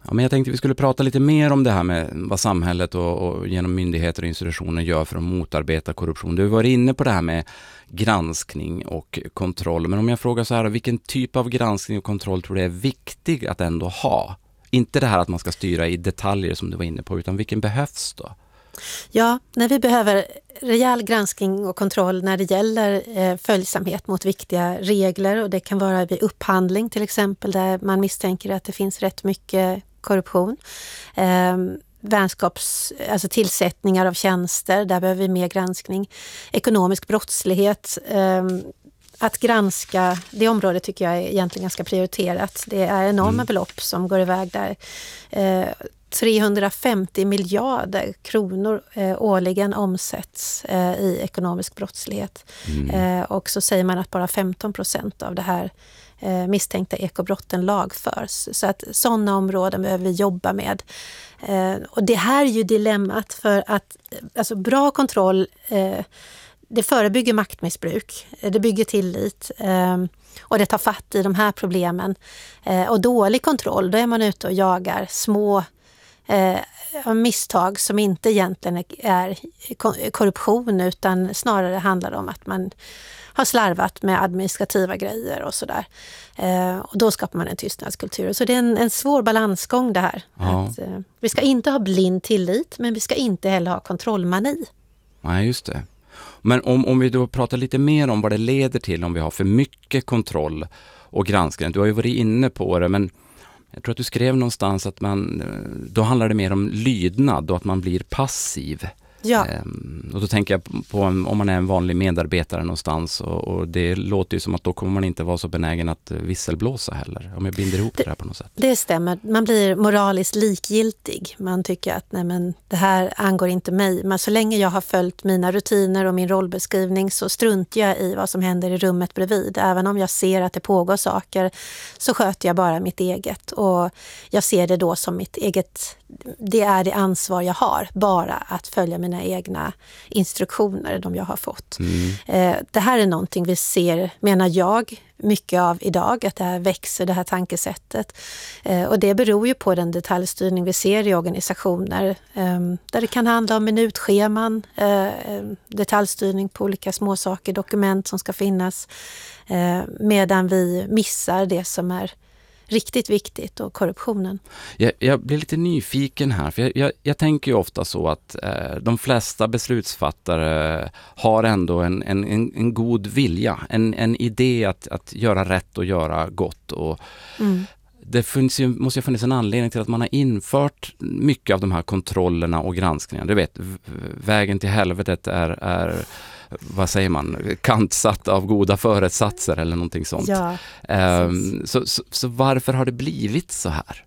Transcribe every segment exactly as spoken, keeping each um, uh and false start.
Ja, men jag tänkte vi skulle prata lite mer om det här med vad samhället och, och genom myndigheter och institutioner gör för att motarbeta korruption. Du har varit inne på det här med granskning och kontroll. Men om jag frågar så här, vilken typ av granskning och kontroll tror du är viktig att ändå ha? Inte det här att man ska styra i detaljer som du var inne på, utan vilken behövs då? Ja, när vi behöver rejäl granskning och kontroll när det gäller eh, följsamhet mot viktiga regler, och det kan vara vid upphandling till exempel där man misstänker att det finns rätt mycket korruption. Eh, vänskaps, alltså tillsättningar av tjänster, där behöver vi mer granskning. Ekonomisk brottslighet, eh, att granska det området tycker jag är egentligen ganska prioriterat. Det är enorma mm. belopp som går iväg där. Eh, trehundrafemtio miljarder kronor eh, årligen omsätts eh, i ekonomisk brottslighet. Mm. Eh, och så säger man att bara femton procent av det här eh, misstänkta ekobrotten lagförs. Så att sådana områden behöver vi jobba med. Eh, och det här är ju dilemmat, för att alltså, bra kontroll eh, det förebygger maktmissbruk, det bygger tillit eh, och det tar fatt i de här problemen. Eh, och dålig kontroll, då är man ute och jagar små eh, misstag som inte egentligen är korruption, utan snarare handlar om att man har slarvat med administrativa grejer och sådär. Eh, och då skapar man en tystnadskultur. Så det är en, en svår balansgång det här. Ja. Att, eh, vi ska inte ha blind tillit, men vi ska inte heller ha kontrollmani. Nej, just det. Men om, om vi då pratar lite mer om vad det leder till om vi har för mycket kontroll och granskning. Du har ju varit inne på det, men jag tror att du skrev någonstans att man, då handlar det mer om lydnad och att man blir passiv. Ja. Ehm, och då tänker jag på om, om man är en vanlig medarbetare någonstans, och, och det låter ju som att då kommer man inte vara så benägen att visselblåsa heller, om jag binder ihop det, det här på något sätt. Det stämmer. Man blir moraliskt likgiltig. Man tycker att nej, men det här angår inte mig. Men så länge jag har följt mina rutiner och min rollbeskrivning så struntar jag i vad som händer i rummet bredvid. Även om jag ser att det pågår saker så sköter jag bara mitt eget. Och jag ser det då som mitt eget, det är det ansvar jag har. Bara att följa mina egna instruktioner, de jag har fått. Mm. Eh, det här är någonting vi ser, menar jag, mycket av idag, att det här växer, det här tankesättet. Eh, och det beror ju på den detaljstyrning vi ser i organisationer, eh, där det kan handla om minutscheman, eh, detaljstyrning på olika småsaker, dokument som ska finnas, eh, medan vi missar det som är riktigt viktigt, och korruptionen. Jag, jag blir lite nyfiken här, för jag, jag, jag tänker ju ofta så att eh, de flesta beslutsfattare har ändå en, en, en, en god vilja, en, en idé att, att göra rätt och göra gott. Och mm. det finns ju, måste ju finnas en anledning till att man har infört mycket av de här kontrollerna och granskningarna. Du vet, vägen till helvetet är, är vad säger man, kantsatt av goda föresatser eller någonting sånt. Ja, um, så, så, så varför har det blivit så här?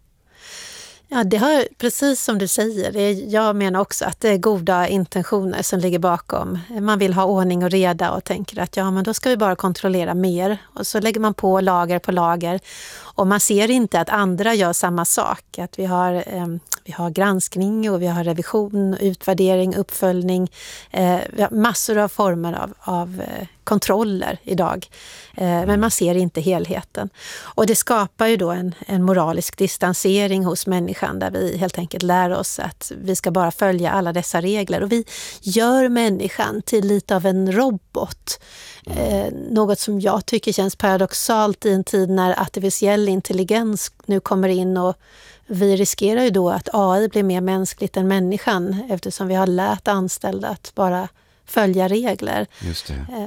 Ja, det har, precis som du säger, det är, jag menar också att det är goda intentioner som ligger bakom. Man vill ha ordning och reda och tänker att ja, men då ska vi bara kontrollera mer. Och så lägger man på lager på lager. Och man ser inte att andra gör samma sak. Att vi har, eh, vi har granskning och vi har revision, utvärdering, uppföljning. Eh, vi har massor av former av, av eh, kontroller idag. Eh, men man ser inte helheten. Och det skapar ju då en, en moralisk distansering hos människan, där vi helt enkelt lär oss att vi ska bara följa alla dessa regler. Och vi gör människan till lite av en robot. Eh, något som jag tycker känns paradoxalt i en tid när artificiell intelligens nu kommer in, och vi riskerar ju då att A I blir mer mänskligt än människan, eftersom vi har lärt anställda att bara följa regler. Just det. Eh.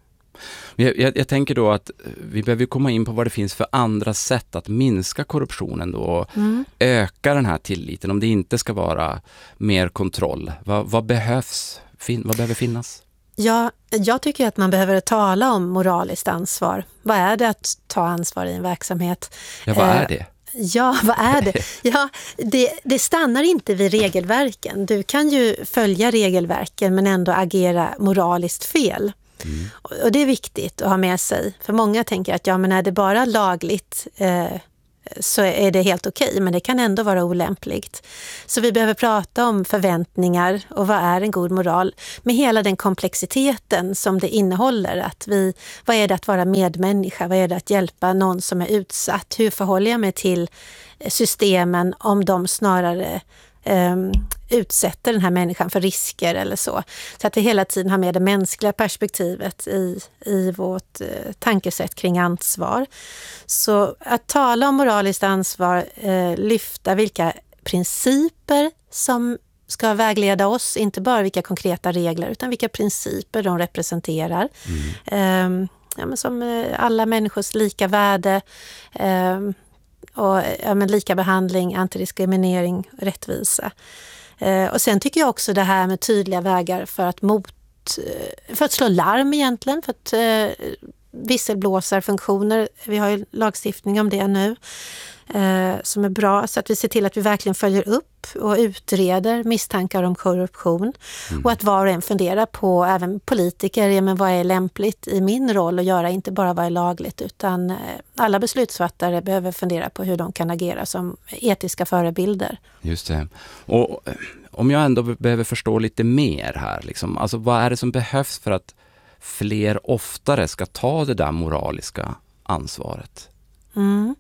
Jag, jag, jag tänker då att vi behöver komma in på vad det finns för andra sätt att minska korruptionen då, och mm. öka den här tilliten, om det inte ska vara mer kontroll. Vad, vad behövs? Fin, vad behöver finnas? Ja, jag tycker att man behöver tala om moraliskt ansvar. Vad är det att ta ansvar i en verksamhet? Ja, vad är det? Ja, vad är det? Ja, det, det stannar inte vid regelverken. Du kan ju följa regelverken men ändå agera moraliskt fel. Mm. Och det är viktigt att ha med sig. För många tänker att ja, men är det bara lagligt, eh, så är det helt okej, men det kan ändå vara olämpligt. Så vi behöver prata om förväntningar och vad är en god moral med hela den komplexiteten som det innehåller. Att vi, vad är det att vara medmänniska? Vad är det att hjälpa någon som är utsatt? Hur förhåller jag mig till systemen om de snarare Um, utsätter den här människan för risker eller så. Så att vi hela tiden har med det mänskliga perspektivet i, i vårt uh, tankesätt kring ansvar. Så att tala om moraliskt ansvar, uh, lyfta vilka principer som ska vägleda oss, inte bara vilka konkreta regler utan vilka principer de representerar. Mm. Um, ja, men som uh, alla människors lika värde, um, och ja, men lika behandling, antidiskriminering, rättvisa. Eh, och sen tycker jag också det här med tydliga vägar för att mot, för att slå larm egentligen, för att eh, visselblåsarfunktioner, vi har ju lagstiftning om det nu, eh, som är bra, så att vi ser till att vi verkligen följer upp och utreder misstankar om korruption. Mm. Och att var och en funderar på, även politiker, ja, men vad är lämpligt i min roll att göra, inte bara vad är lagligt, utan eh, alla beslutsfattare behöver fundera på hur de kan agera som etiska förebilder. Just det. Och om jag ändå behöver förstå lite mer här, liksom, alltså vad är det som behövs för att fler oftare ska ta det där moraliska ansvaret? Mm.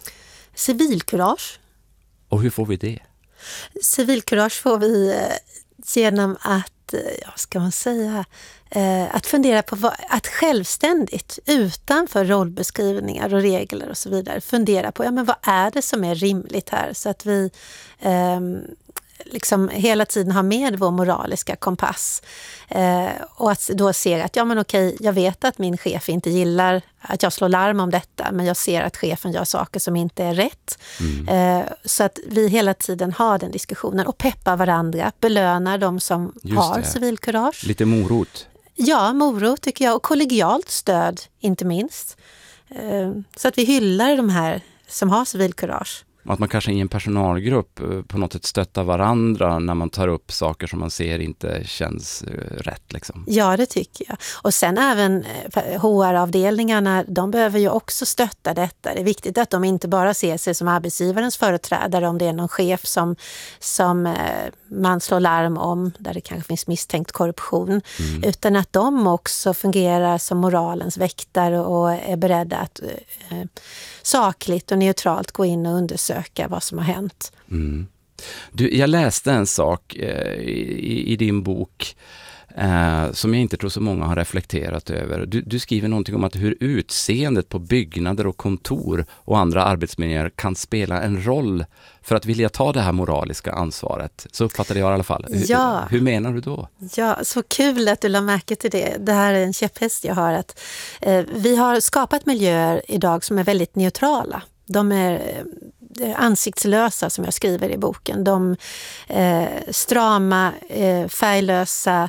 Civilkurage. Och hur får vi det? Civilkurage får vi genom att, ja, ska man säga, att fundera på vad, att självständigt, utanför rollbeskrivningar och regler och så vidare, fundera på, ja, men vad är det som är rimligt här, så att vi eh, liksom hela tiden har med vår moraliska kompass, eh, och att då se att ja men okej, jag vet att min chef inte gillar att jag slår larm om detta, men jag ser att chefen gör saker som inte är rätt. Mm. Eh, så att vi hela tiden har den diskussionen och peppar varandra, belönar de som Just har det. civilkurage. Lite morot. Ja, morot tycker jag, och kollegialt stöd inte minst. Eh, så att vi hyllar de här som har civilkurage. Att man kanske i en personalgrupp på något sätt stöttar varandra när man tar upp saker som man ser inte känns rätt. Liksom. Ja, det tycker jag. Och sen även H R-avdelningarna, de behöver ju också stötta detta. Det är viktigt att de inte bara ser sig som arbetsgivarens företrädare om det är någon chef som, som man slår larm om, där det kanske finns misstänkt korruption. Mm. Utan att de också fungerar som moralens väktare och är beredda att eh, sakligt och neutralt gå in och undersöka vad som har hänt. Mm. Du, jag läste en sak eh, i, i din bok eh, som jag inte tror så många har reflekterat över. Du, du skriver någonting om att hur utseendet på byggnader och kontor och andra arbetsmiljöer kan spela en roll för att vilja ta det här moraliska ansvaret. Så uppfattade jag i alla fall. Ja. Hur, hur menar du då? Ja, så kul att du la märke till det. Det här är en käpphäst jag har. Att, eh, vi har skapat miljöer idag som är väldigt neutrala. De är eh, ansiktslösa, som jag skriver i boken. De eh, strama, eh, färglösa,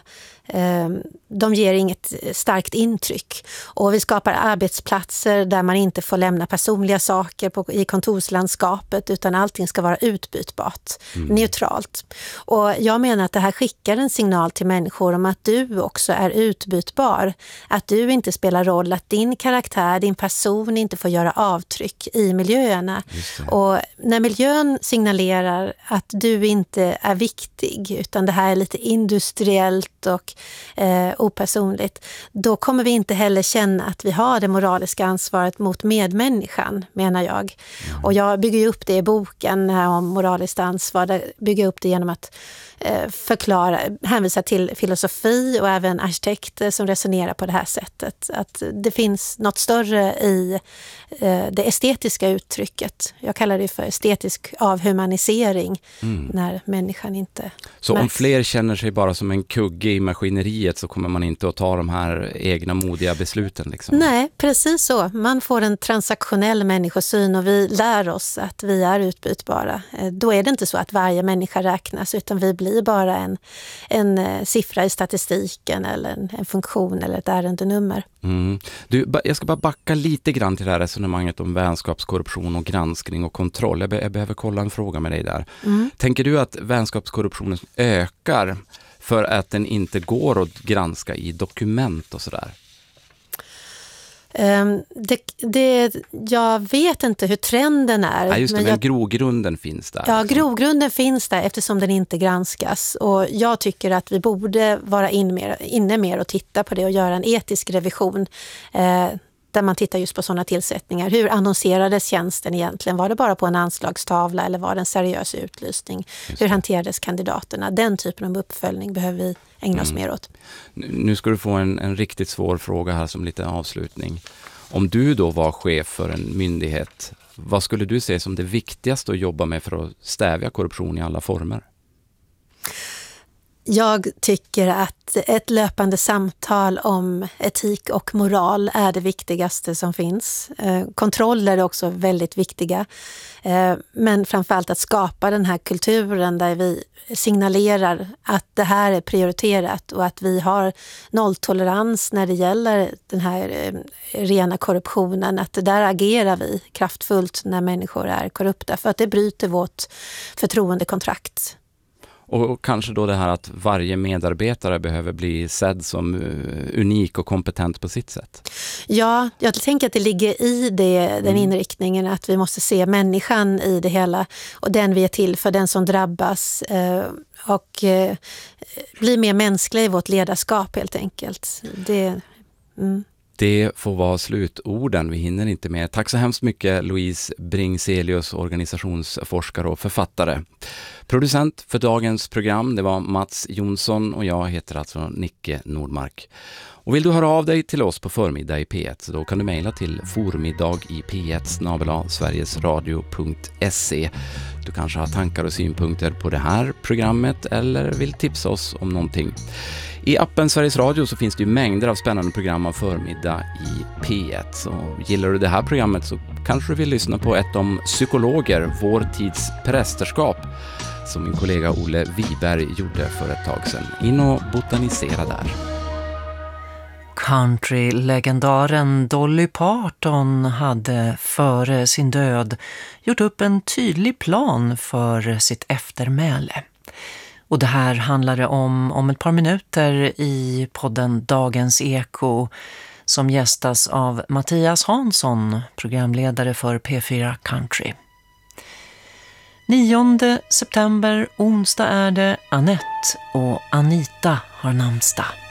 de ger inget starkt intryck. Och vi skapar arbetsplatser där man inte får lämna personliga saker på, i kontorslandskapet, utan allting ska vara utbytbart, mm. neutralt. Och jag menar att det här skickar en signal till människor om att du också är utbytbar. Att du inte spelar roll, att din karaktär, din person inte får göra avtryck i miljöerna. Och när miljön signalerar att du inte är viktig, utan det här är lite industriellt och eh, opersonligt, då kommer vi inte heller känna att vi har det moraliska ansvaret mot medmänniskan, menar jag. Mm. Och jag bygger ju upp det i boken här om moraliskt ansvar, där bygger jag upp det genom att eh, förklara, hänvisa till filosofi och även arkitekter som resonerar på det här sättet. Att det finns något större i eh, det estetiska uttrycket. Jag kallar det för estetisk avhumanisering, mm. när människan inte Så märks. Om fler känner sig bara som en kugge i maskineriet, så kommer man inte att ta de här egna modiga besluten? Liksom. Nej, precis så. Man får en transaktionell människosyn och vi lär oss att vi är utbytbara. Då är det inte så att varje människa räknas, utan vi blir bara en, en siffra i statistiken eller en, en funktion eller ett ärendenummer. Mm. Du, jag ska bara backa lite grann till det här resonemanget om vänskapskorruption och granskning och kontroll. Jag, be- jag behöver kolla en fråga med dig där. Mm. Tänker du att vänskapskorruptionen ökar för att den inte går att granska i dokument och sådär? Um, det, det, jag vet inte hur trenden är. Ja, just det, men, men jag, grogrunden finns där. Ja, liksom. grogrunden finns där eftersom den inte granskas. Och jag tycker att vi borde vara in mer, inne mer och titta på det och göra en etisk revision eh, där man tittar just på sådana tillsättningar. Hur annonserades tjänsten egentligen? Var det bara på en anslagstavla eller var det en seriös utlysning? Hur hanterades kandidaterna? Den typen av uppföljning behöver vi ägna oss mm. mer åt. Nu ska du få en, en riktigt svår fråga här som lite avslutning. Om du då var chef för en myndighet, vad skulle du se som det viktigaste att jobba med för att stävja korruption i alla former? Jag tycker att ett löpande samtal om etik och moral är det viktigaste som finns. Eh, kontroller är också väldigt viktiga. Eh, men framförallt att skapa den här kulturen där vi signalerar att det här är prioriterat och att vi har nolltolerans när det gäller den här eh, rena korruptionen. Att där agerar vi kraftfullt när människor är korrupta för att det bryter vårt förtroendekontrakt. Och kanske då det här att varje medarbetare behöver bli sedd som unik och kompetent på sitt sätt. Ja, jag tänker att det ligger i det, den mm. inriktningen att vi måste se människan i det hela och den vi är till för, den som drabbas eh, och eh, bli mer mänsklig i vårt ledarskap helt enkelt. Det... Mm. Det får vara slutorden, vi hinner inte med. Tack så hemskt mycket Louise Bringselius, organisationsforskare och författare. Producent för dagens program, det var Mats Jonsson och jag heter alltså Nicke Nordmark. Och vill du höra av dig till oss på förmiddag i P ett så då kan du mejla till formiddag i p ett snabel-a sverigesradio punkt se. Du kanske har tankar och synpunkter på det här programmet eller vill tipsa oss om någonting. I appen Sveriges Radio så finns det ju mängder av spännande program av förmiddag i P ett. Så gillar du det här programmet så kanske du vill lyssna på ett om psykologer, vår tids prästerskap, som min kollega Olle Wiberg gjorde för ett tag sedan. In och botanisera där. Country-legendaren Dolly Parton hade före sin död gjort upp en tydlig plan för sitt eftermäle. Och det här handlade om om ett par minuter i podden Dagens Eko som gästas av Mattias Hansson, programledare för P fyra Country. nionde september, onsdag är det. Annette och Anita har namnsdag.